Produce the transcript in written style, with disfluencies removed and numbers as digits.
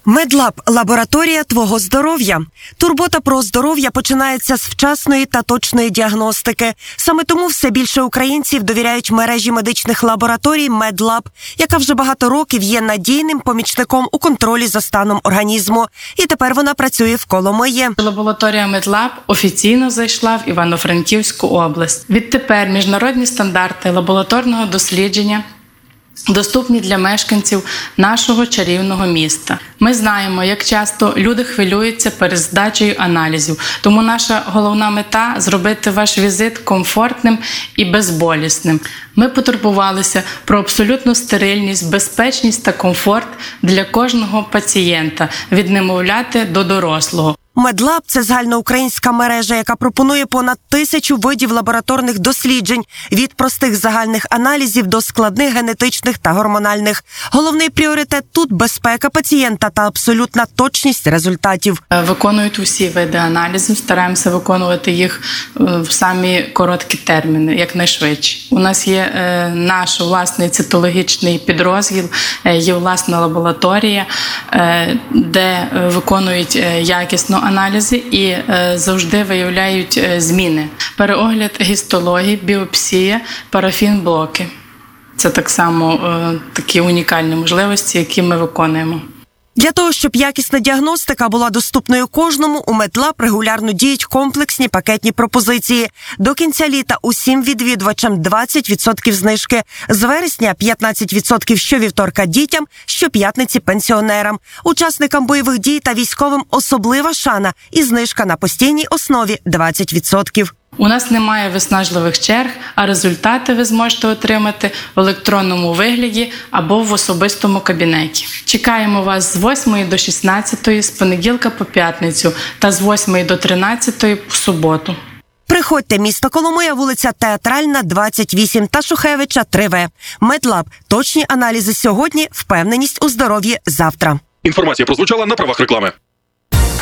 Медлаб – лабораторія твого здоров'я. Турбота про здоров'я починається з вчасної та точної діагностики. Саме тому все більше українців довіряють мережі медичних лабораторій Медлаб, яка вже багато років є надійним помічником у контролі за станом організму. І тепер вона працює в Коломиї. Лабораторія Медлаб офіційно зайшла в Івано-Франківську область. Відтепер міжнародні стандарти лабораторного дослідження доступні для мешканців нашого чарівного міста. Ми знаємо, як часто люди хвилюються перед здачею аналізів, тому наша головна мета – зробити ваш візит комфортним і безболісним. Ми потурбувалися про абсолютну стерильність, безпечність та комфорт для кожного пацієнта, від немовляти до дорослого. Медлаб – це загальноукраїнська мережа, яка пропонує понад 1000 видів лабораторних досліджень, від простих загальних аналізів до складних генетичних та гормональних. Головний пріоритет тут – безпека пацієнта та абсолютна точність результатів. Виконують усі види аналізів, стараємося виконувати їх в самі короткі терміни, якнайшвидше. У нас є наш власний цитологічний підрозділ, є власна лабораторія, де виконують якісно аналізи і завжди виявляють зміни. Переогляд гістології, біопсія, парафін-блоки. Це так само такі унікальні можливості, які ми виконуємо. Для того, щоб якісна діагностика була доступною кожному, у Медлаб регулярно діють комплексні пакетні пропозиції. До кінця літа усім відвідувачам 20% знижки. З вересня 15% щовівторка дітям, щоп'ятниці пенсіонерам. Учасникам бойових дій та військовим особлива шана і знижка на постійній основі 20%. У нас немає виснажливих черг, а результати ви зможете отримати в електронному вигляді або в особистому кабінеті. Чекаємо вас з 8 до 16, з понеділка по п'ятницю та з 8 до 13 в суботу. Приходьте, місто Коломия, вулиця Театральна, 28 та Шухевича, 3В. Медлаб – точні аналізи сьогодні, впевненість у здоров'ї завтра. Інформація прозвучала на правах реклами.